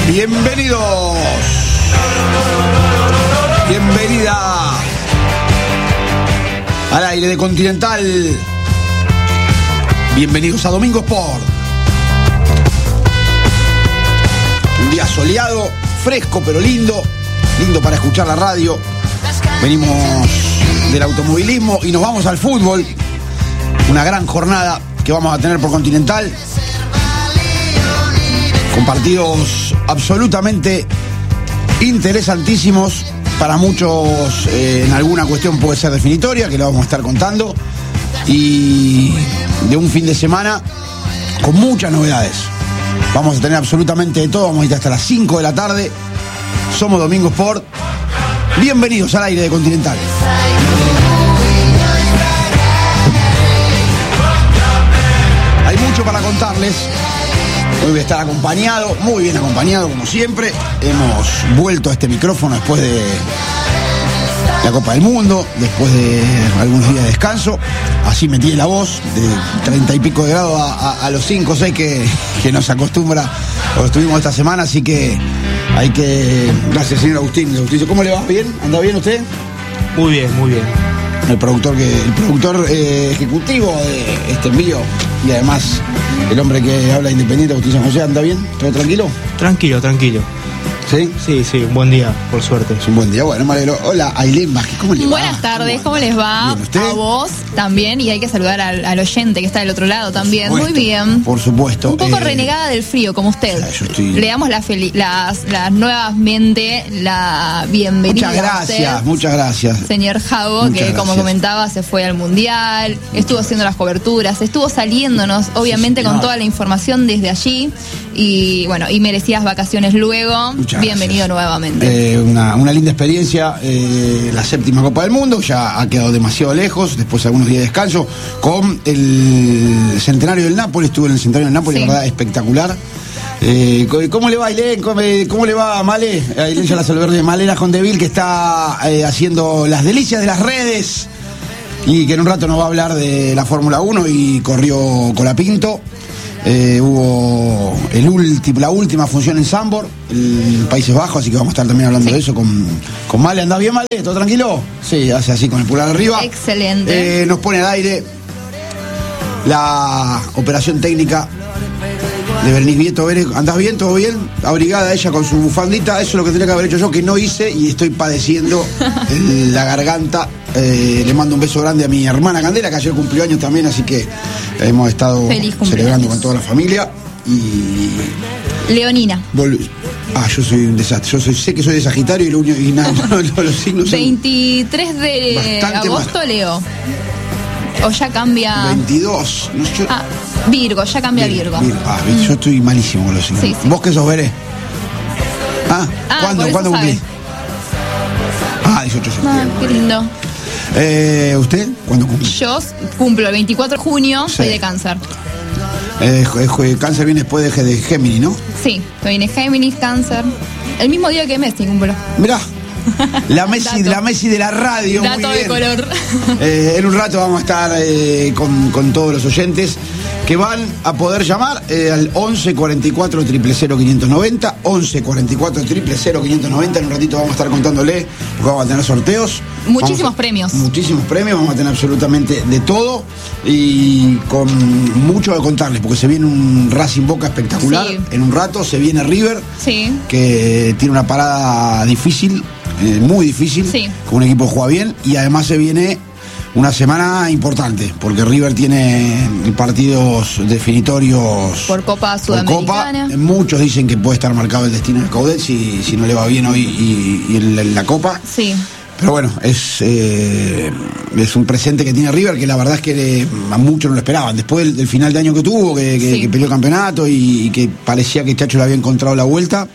Bienvenidos. Bienvenida al aire de Continental. Bienvenidos a Domingo Sport. Un día soleado, fresco pero lindo. Lindo para escuchar la radio. Venimos del automovilismo y nos vamos al fútbol. Una gran jornada que vamos a tener por Continental, con partidos absolutamente interesantísimos. Para muchos en alguna cuestión puede ser definitoria, que lo vamos a estar contando, y de un fin de semana con muchas novedades. Vamos a tener absolutamente de todo. Vamos a ir hasta las 5 de la tarde. Somos Domingo Sport. Bienvenidos al aire de Continental. Hay mucho para contarles. Hoy voy a estar acompañado, muy bien acompañado como siempre. Hemos vuelto a este micrófono después de la Copa del Mundo, después de algunos días de descanso. Así metí la voz de 30 y pico de grados a los 5 o 6 que nos acostumbra o estuvimos esta semana. Así que hay que... Gracias, señor Agustín. ¿Cómo le va? ¿Bien? ¿Anda bien usted? Muy bien, muy bien. El productor ejecutivo de este envío y además el hombre que habla independiente, Agustín San José, ¿anda bien? ¿Todo tranquilo? Tranquilo. ¿Sí? Sí, un buen día, por suerte. Es un buen día, bueno, me alegro. Hola, Ailén Vázquez, ¿cómo le va? Buenas tardes, ¿cómo les va? Bien, ¿usted? A vos también, y hay que saludar al oyente que está del otro lado también. Por supuesto, muy bien. Por supuesto. Un poco renegada del frío, como usted. Le damos las nuevamente la bienvenida. Muchas gracias. Señor Jago, que como comentaba, se fue al Mundial, estuvo haciendo las coberturas, estuvo saliéndonos, obviamente, con toda la información desde allí. Y bueno, y merecidas vacaciones luego. Bienvenido nuevamente. Una linda experiencia, la 7ª Copa del Mundo, ya ha quedado demasiado lejos, después de algunos días de descanso, con el centenario del Napoli. Estuve en el centenario del Napoli, sí. La verdad, espectacular. ¿Cómo le va, Ailén? ¿Cómo le va, Male? Ailén ya la saludé de Malena Jondeville, que está haciendo las delicias de las redes y que en un rato nos va a hablar de la Fórmula 1 y corrió Colapinto. Hubo la última función en Zandvoort, en Países Bajos, así que vamos a estar también hablando de eso con Male. ¿Andás bien, Male? ¿Todo tranquilo? Sí, hace así con el pulgar arriba. Excelente. Nos pone al aire la operación técnica de Berenice Vieto. ¿Andás bien? ¿Todo bien? Abrigada ella con su bufandita. Eso es lo que tenía que haber hecho yo, que no hice, y estoy padeciendo la garganta. Le mando un beso grande a mi hermana Candela, que ayer cumplió años también, así que hemos estado celebrando con toda la familia. Y Leonina. Yo soy un desastre. Sé que soy de Sagitario y los signos 23 de agosto, malo. Leo. O ya cambia. 22. Virgo, ya cambia Virgo. Yo estoy malísimo con los signos. Sí. ¿Vos qué sos, Veré? ¿Cuándo cumplís? 18 de septiembre. Qué lindo. ¿Usted cuándo cumple? Yo cumplo el 24 de junio, soy de Cáncer. Cáncer viene después de Géminis, ¿no? Sí, viene Géminis, Cáncer. El mismo día que Messi cumplo. Mirá. La Messi de la radio. Dato de color. En un rato vamos a estar con todos los oyentes que van a poder llamar al 11 44 000 590, 11 44 000 590. En un ratito vamos a estar contándole, porque vamos a tener sorteos. Muchísimos premios, vamos a tener absolutamente de todo y con mucho de contarles, porque se viene un Racing Boca espectacular. Sí. En un rato se viene River, sí, que tiene una parada difícil, muy difícil, sí, con un equipo que juega bien, y además se viene una semana importante, porque River tiene partidos definitorios por Copa Sudamericana. Muchos dicen que puede estar marcado el destino de Coudet si no le va bien hoy y en la Copa. Sí. Pero bueno, es un presente que tiene River, que la verdad es que a muchos no lo esperaban. Después del final de año que tuvo, que peleó el campeonato y que parecía que Chacho le había encontrado la vuelta,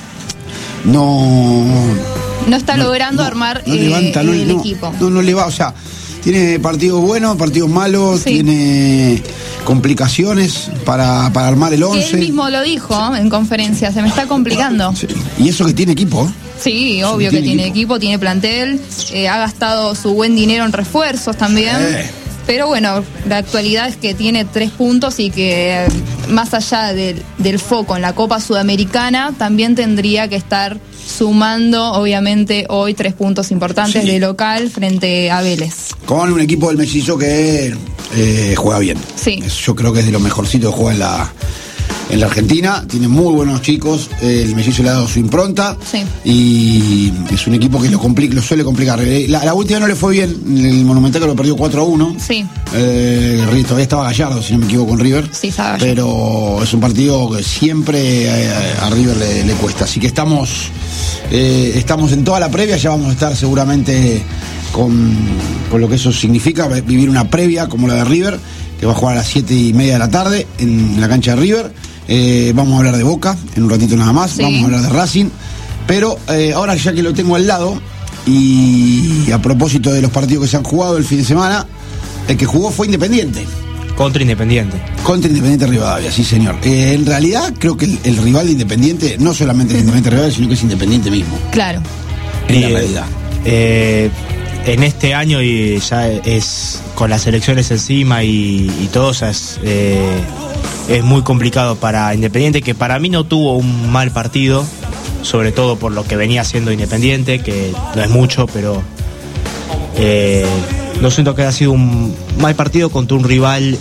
no está logrando armar el equipo. No le va, o sea, tiene partidos buenos, partidos malos, sí, tiene complicaciones para armar el 11. Que él mismo lo dijo en conferencia, se me está complicando. Sí. Y eso que tiene equipo, ¿eh? Sí, obvio que tiene equipo, tiene plantel, ha gastado su buen dinero en refuerzos también. Pero bueno, la actualidad es que tiene 3 puntos y que más allá del foco en la Copa Sudamericana, también tendría que estar sumando, obviamente, hoy 3 puntos importantes de local frente a Vélez. Con un equipo del Mellizo que juega bien. Sí. Yo creo que es de lo mejorcito que juega en la Argentina. Tiene muy buenos chicos. El Mellizo le ha dado su impronta. Sí. Y es un equipo que lo suele complicar. La última no le fue bien. El Monumental que lo perdió 4-1. Sí. Todavía estaba Gallardo, si no me equivoco, con River. Sí, estaba Gallardo. Pero es un partido que siempre a River le cuesta. Así que estamos en toda la previa. Ya vamos a estar seguramente con lo que eso significa, vivir una previa como la de River, que va a jugar a las 7:30 de la tarde en la cancha de River. Vamos a hablar de Boca en un ratito nada más. Sí. Vamos a hablar de Racing. Pero ahora, ya que lo tengo al lado, y a propósito de los partidos que se han jugado el fin de semana, el que jugó fue Independiente. Contra Independiente Rivadavia, sí señor. En realidad creo que el rival de Independiente no solamente es Independiente Rivadavia, sino que es Independiente mismo. Claro. En la realidad. En este año, y ya es con las elecciones encima y todo, ya es muy complicado para Independiente, que para mí no tuvo un mal partido, sobre todo por lo que venía haciendo Independiente, que no es mucho, pero no siento que haya sido un mal partido contra un rival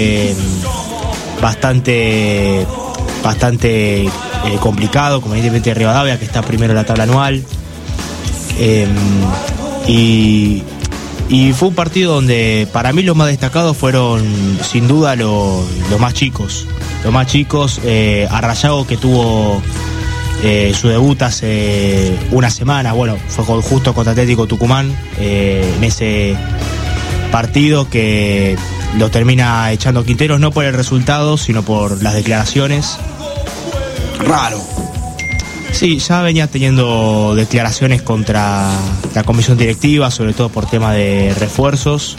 bastante complicado, como Independiente de Rivadavia, que está primero en la tabla anual. Y fue un partido donde para mí los más destacados fueron sin duda los más chicos. Los más chicos, Arrayago, que tuvo su debut hace una semana, fue justo contra Atlético Tucumán, en ese partido que lo termina echando Quinteros, no por el resultado, sino por las declaraciones. Raro. Sí, ya venía teniendo declaraciones contra la comisión directiva, sobre todo por tema de refuerzos.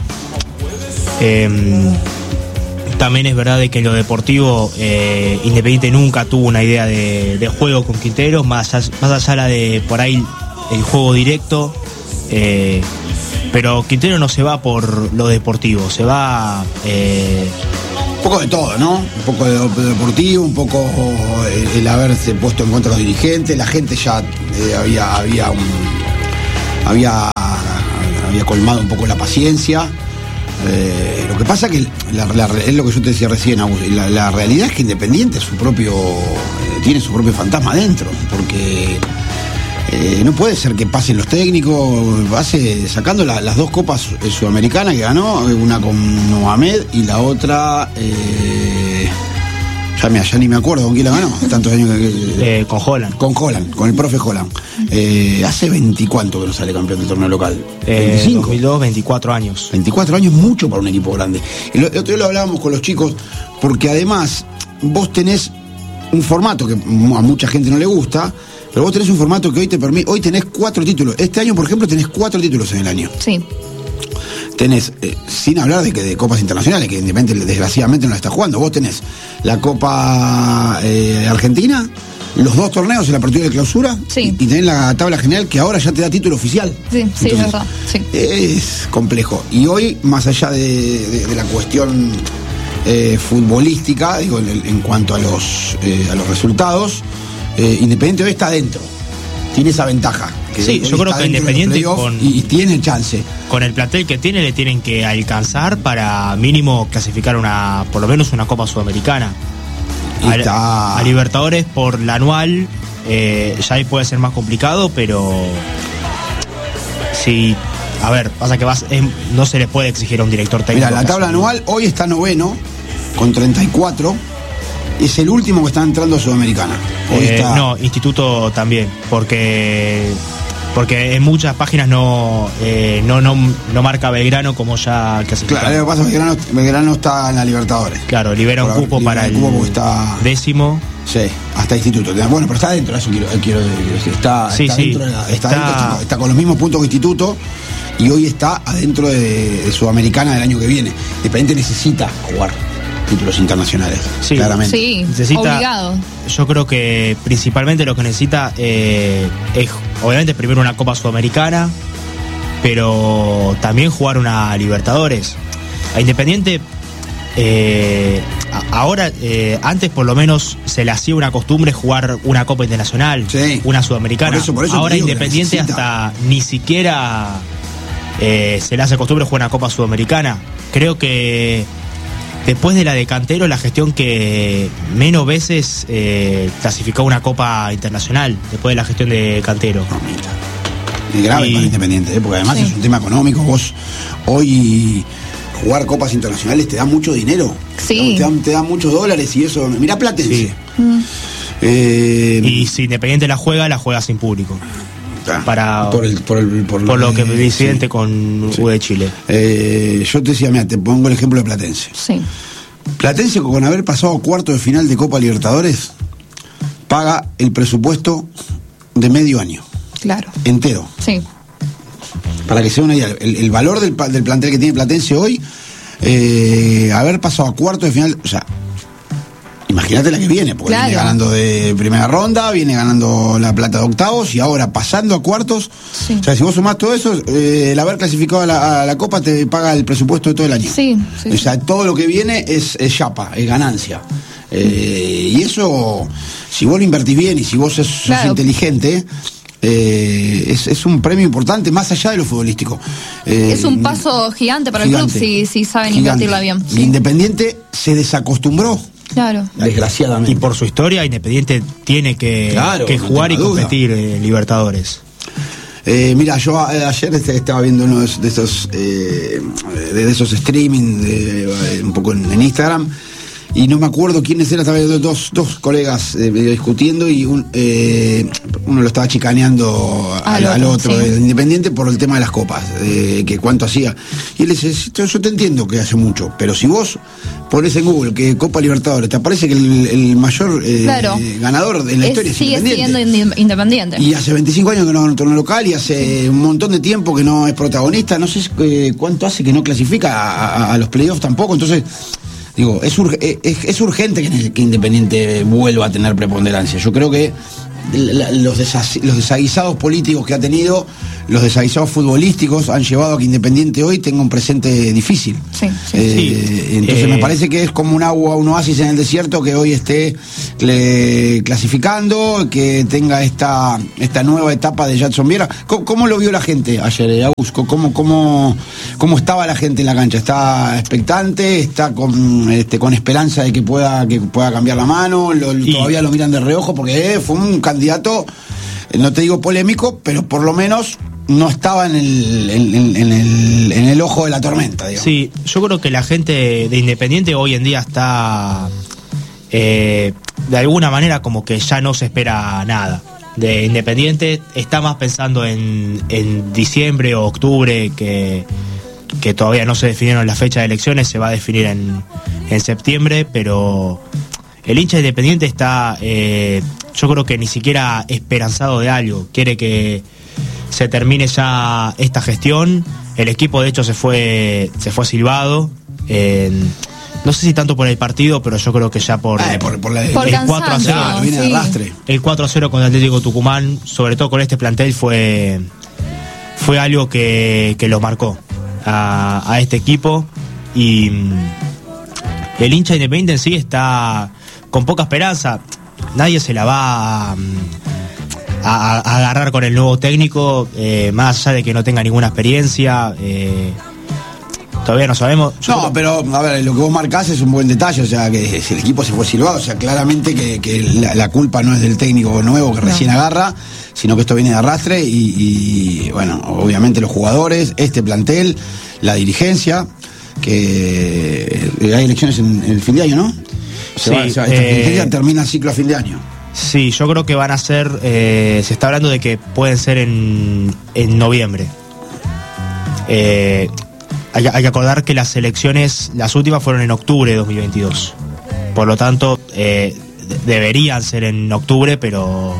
También es verdad de que en lo deportivo Independiente nunca tuvo una idea de juego con Quinteros, más allá la de por ahí el juego directo. Pero Quintero no se va por lo deportivo, se va... Un poco de todo, ¿no? Un poco de deportivo, un poco el haberse puesto en contra de los dirigentes. La gente ya había colmado un poco la paciencia. Lo que pasa que es lo que yo te decía recién, Agus, la realidad es que Independiente tiene su propio fantasma adentro, porque no puede ser que pasen los técnicos, sacando las 2 copas sudamericanas que ganó, una con Mohamed y la otra ya ni me acuerdo con quién la ganó, tantos años con Holland. Con Holland, con el profe Holland. Hace 20 cuánto que no sale campeón del torneo local. 25. 2002, 24 años. 24 años, mucho para un equipo grande. El otro día lo hablábamos con los chicos, porque además vos tenés un formato que a mucha gente no le gusta, pero vos tenés un formato que hoy te permite. Hoy tenés 4 títulos. Este año, por ejemplo, tenés 4 títulos en el año. Sí. Tenés, sin hablar de copas internacionales, que Independiente desgraciadamente no la está jugando. Vos tenés la Copa Argentina, los 2 torneos, el apertura y la clausura, sí. y tenés la tabla general, que ahora ya te da título oficial. Sí, entonces, es verdad. Sí. Es complejo. Y hoy, más allá de la cuestión futbolística, digo, en cuanto a los resultados, Independiente hoy está adentro. Tiene esa ventaja. Sí, yo creo que Independiente y tiene chance. Con el plantel que tiene, le tienen que alcanzar para mínimo clasificar por lo menos una Copa Sudamericana. A Libertadores por la anual, ya ahí puede ser más complicado, pero sí, a ver, pasa que no se le puede exigir a un director técnico. Mira, la tabla anual hoy está 9º con 34. Es el último que está entrando a Sudamericana. No, Instituto también, porque en muchas páginas no marca Belgrano como ya clasificado. Claro, lo que pasa es que Belgrano está en la Libertadores. Claro, libera un cupo para el está 10º. Sí, hasta Instituto. Bueno, pero está adentro, eso quiero decir. Está dentro, con los mismos puntos que Instituto, y hoy está adentro de Sudamericana del año que viene. Independiente necesita jugar títulos internacionales, sí, claramente. Sí, necesita, obligado. Yo creo que principalmente lo que necesita es, obviamente, primero una Copa Sudamericana, pero también jugar una Libertadores. A Independiente, ahora, antes por lo menos se le hacía una costumbre jugar una Copa Internacional, una Sudamericana. Por eso ahora Independiente hasta ni siquiera se le hace costumbre jugar una Copa Sudamericana. Creo que después de la de Cantero, la gestión que menos veces clasificó una Copa Internacional, después de la gestión de Cantero. Es grave para Independiente, porque además es un tema económico. Vos hoy jugar copas internacionales te da mucho dinero, te da muchos dólares y eso. Mirá Platense. Y si Independiente la juega sin público. Por lo que me incidente con U de Chile. Yo te decía, mira, te pongo el ejemplo de Platense. Platense, con haber pasado a cuarto de final de Copa Libertadores, paga el presupuesto de medio año. Claro. Entero. Sí. Para que sea una idea, el valor del plantel que tiene Platense hoy, haber pasado a cuarto de final, o sea, imagínate la que viene, porque viene ganando de primera ronda, viene ganando la plata de octavos y ahora pasando a cuartos. O sea, si vos sumás todo eso, el haber clasificado a la Copa te paga el presupuesto de todo el año. O sea, todo lo que viene es chapa, es ganancia. Y eso, si vos lo invertís bien y si vos sos inteligente, es un premio importante más allá de lo futbolístico. Es un paso gigante para el club si saben invertirla bien. Independiente se desacostumbró. Claro. Desgraciadamente. Y por su historia, Independiente tiene que jugar y competir en Libertadores. Mira, yo ayer estaba viendo uno de esos streaming un poco en Instagram. Y no me acuerdo quiénes eran, estaba viendo dos colegas medio discutiendo y uno lo estaba chicaneando al otro, el Independiente, por el tema de las copas, que cuánto hacía. Y él dice, yo te entiendo que hace mucho, pero si vos pones en Google que Copa Libertadores, te aparece que el mayor ganador de la historia es Independiente. Sigue siendo Independiente. Y hace 25 años que no gana un torneo local y hace un montón de tiempo que no es protagonista, no sé cuánto hace que no clasifica a los playoffs tampoco, entonces... Digo, es urgente que Independiente vuelva a tener preponderancia. Yo creo que los desaguisados políticos que ha tenido, los desaguisados futbolísticos han llevado a que Independiente hoy tenga un presente difícil. Entonces me parece que es como un oasis en el desierto que hoy esté clasificando, que tenga esta nueva etapa de Jadson Viera. ¿Cómo lo vio la gente ayer, Agus? ¿Cómo estaba la gente en la cancha? ¿Está expectante? ¿Está con esperanza de que pueda cambiar la mano? ¿Todavía lo miran de reojo? Porque fue un candidato, no te digo polémico, pero por lo menos no estaba en el ojo de la tormenta, digamos. Sí, yo creo que la gente de Independiente hoy en día está de alguna manera como que ya no se espera nada. De Independiente está más pensando en diciembre o octubre, que todavía no se definieron las fechas de elecciones, se va a definir en septiembre, pero el hincha Independiente está, yo creo que ni siquiera esperanzado de algo, quiere que se termine ya esta gestión. El equipo de hecho se fue silbado, no sé si tanto por el partido, pero yo creo que ya por el 4-0, viene de arrastre. El 4-0 con el Atlético Tucumán, sobre todo con este plantel, fue algo que lo marcó a este equipo, y el hincha Independiente en sí está con poca esperanza. Nadie se la va a agarrar con el nuevo técnico, más allá de que no tenga ninguna experiencia. Todavía no sabemos. Pero a ver, lo que vos marcás es un buen detalle, o sea, que si el equipo se fue silbado, o sea, claramente que la culpa no es del técnico nuevo que recién agarra, sino que esto viene de arrastre y bueno, obviamente los jugadores, este plantel, la dirigencia, que hay elecciones en el fin de año, ¿no? Esta dirigencia termina el ciclo a fin de año. Sí, yo creo que van a ser, se está hablando de que pueden ser en noviembre. Hay que acordar que las elecciones, las últimas fueron en octubre de 2022. Por lo tanto, deberían ser en octubre, pero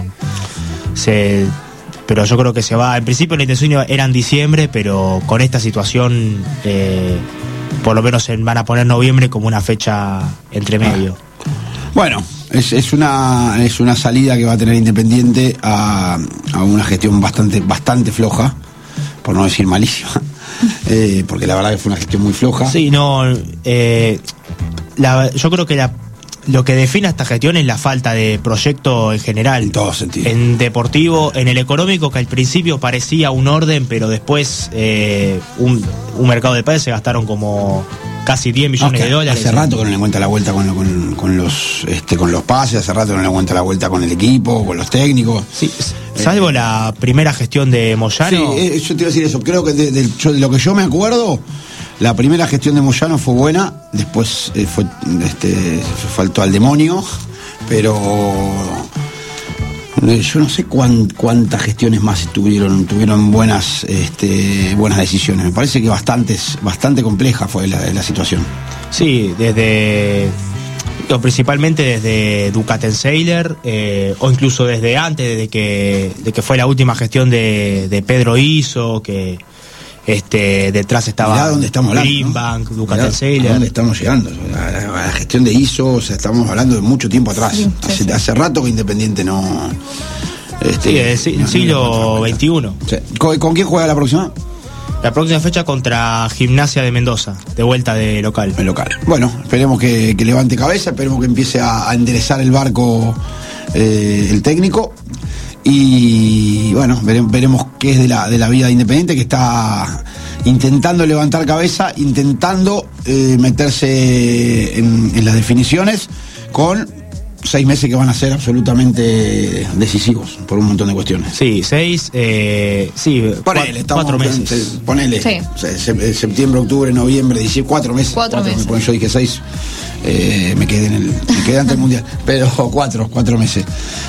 yo creo que se va. En principio la intención era en diciembre, pero con esta situación, por lo menos van a poner noviembre como una fecha entre medio. Bueno, es una salida que va a tener Independiente a una gestión bastante floja, por no decir malísima. Porque la verdad que fue una gestión muy floja. Sí, no. yo creo que lo que define esta gestión es la falta de proyecto en general. En todo sentido. En deportivo, en el económico, que al principio parecía un orden, pero después un mercado de pases se gastaron como casi 10 millones de dólares. Hace rato que no le encuentra la vuelta con los pases, hace rato que no le encuentra la vuelta con el equipo, con los técnicos. Sí, salvo la primera gestión de Moyano. Sí, yo te iba a decir eso. Creo que de lo que yo me acuerdo, la primera gestión de Moyano fue buena, después faltó al demonio, pero yo no sé cuántas gestiones más tuvieron buenas decisiones. Me parece que bastante compleja fue la situación. Sí, principalmente desde Ducatenseiler, o incluso desde antes, de que fue la última gestión de Pedro Iso, que detrás estaba Greenbank, Ducatenseiler. ¿A dónde estamos llegando? A la gestión de ISO, o sea, estamos hablando de mucho tiempo atrás. Sí, hace rato que Independiente no... siglo XXI. Sí. ¿Con quién juega la próxima? La próxima fecha contra Gimnasia de Mendoza, de vuelta de local. El local. Bueno, esperemos que levante cabeza, esperemos que empiece a enderezar el barco el técnico. Y bueno, veremos qué es de la vida de Independiente, que está intentando levantar cabeza, intentando meterse en las definiciones, con 6 meses que van a ser absolutamente decisivos por un montón de cuestiones. Sí, 6, ponele, 4 meses. Ponele, sí. Septiembre, octubre, noviembre, diciembre, 4 meses. 4 meses. Yo dije 6, me quedé ante el Mundial, pero 4 meses.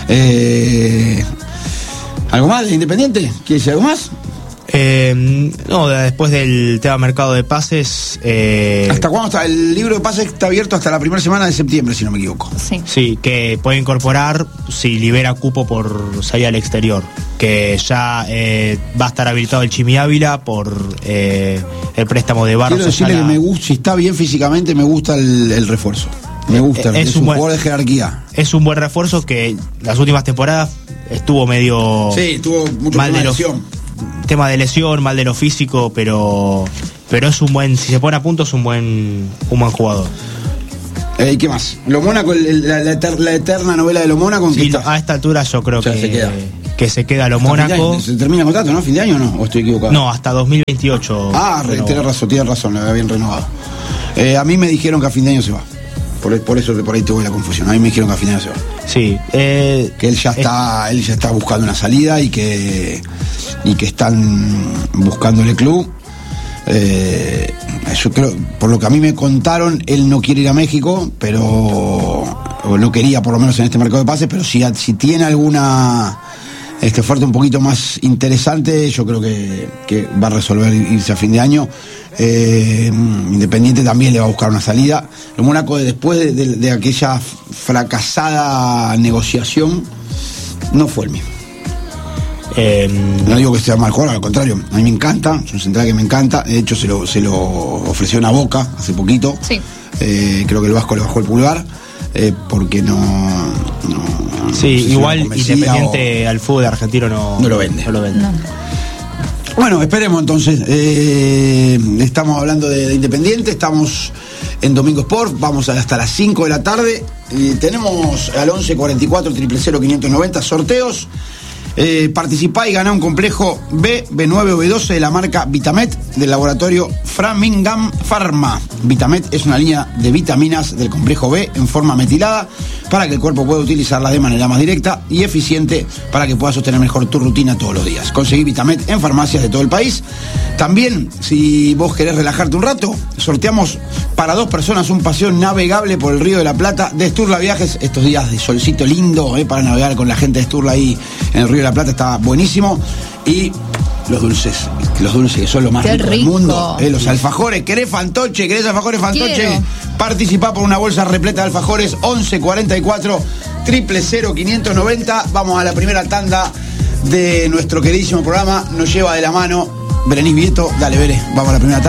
¿Algo más de Independiente? ¿Quieres decir algo más? No, después del tema mercado de pases. ¿Hasta cuándo está? El libro de pases está abierto hasta la primera semana de septiembre, si no me equivoco. Sí, que puede incorporar si libera cupo por salir al exterior. Que ya va a estar habilitado el Chimi Ávila por el préstamo de Barros. Quiero decirle que me gusta, si está bien físicamente, me gusta el refuerzo. Me gusta, es un jugador de jerarquía. Es un buen refuerzo que las últimas temporadas estuvo medio. Sí, estuvo mucho mal de lesión. Tema de lesión, mal de lo físico, pero es un buen, si se pone a punto, es un buen jugador. ¿Y qué más? Lo Mónaco, la eterna novela de Lo Mónaco. Sí, a esta altura yo creo que se queda Lo Mónaco. ¿Se termina el contrato, no? ¿Fin de año o no? ¿O estoy equivocado? No, hasta 2028. Tienes razón, lo había bien renovado. A mí me dijeron que a fin de año se va. Por eso por ahí tuve la confusión. A mí me dijeron que a fin de año se va. Sí. Que él ya está buscando una salida y que están buscándole club. Yo creo, por lo que a mí me contaron, él no quiere ir a México, o no quería por lo menos en este mercado de pases, pero si tiene alguna oferta un poquito más interesante, yo creo que va a resolver irse a fin de año. Independiente también le va a buscar una salida. Lo Mónaco, después de aquella fracasada negociación, no fue el mismo. No digo que sea mal jugador, al contrario, a mí me encanta, es un central que me encanta. De hecho, se lo ofreció una Boca hace poquito. Sí. Creo que el Vasco le bajó el pulgar, porque no sí, igual Independiente al fútbol argentino no lo vende. No. Bueno, esperemos entonces. Estamos hablando de Independiente, estamos en Domingo Sport, vamos hasta las 5 de la tarde. Tenemos al 1144 000 590 sorteos. Participá y ganá un complejo B9 o B12 de la marca Vitamet del laboratorio Framingham Pharma. Vitamet es una línea de vitaminas del complejo B en forma metilada para que el cuerpo pueda utilizarla de manera más directa y eficiente para que puedas sostener mejor tu rutina todos los días. Conseguí Vitamet en farmacias de todo el país. También, si vos querés relajarte un rato, sorteamos para 2 personas un paseo navegable por el Río de la Plata de Sturla Viajes. Estos días de solcito lindo para navegar con la gente de Sturla ahí en el Río de la Plata, está buenísimo. Y los dulces que son lo más rico del mundo. Los alfajores. ¿Querés fantoche? ¿Querés alfajores fantoche? Quiero. Participá por una bolsa repleta de alfajores. 1144 000 590. Vamos a la primera tanda de nuestro queridísimo programa. Nos lleva de la mano Berenice Vieto. Dale, Bere, vamos a la primera tanda.